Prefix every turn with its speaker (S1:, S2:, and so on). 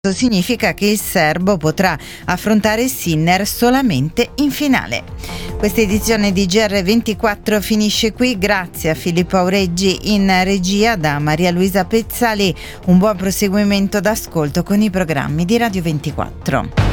S1: significa che il serbo potrà affrontare Sinner solamente in finale. Questa edizione di GR24 finisce qui, grazie a Filippo Aureggi in regia, da Maria Luisa Pezzali. Un buon proseguimento d'ascolto con i programmi di Radio 24.